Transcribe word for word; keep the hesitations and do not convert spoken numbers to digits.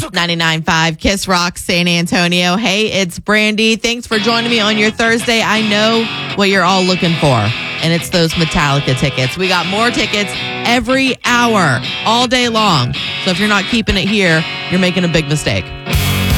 ninety-nine point five Kiss Rock San Antonio. Hey, it's Brandy. Thanks for joining me on your Thursday. I know what you're all looking for, and it's those Metallica tickets. We got more tickets every hour, all day long. So if you're not keeping it here, you're making a big mistake.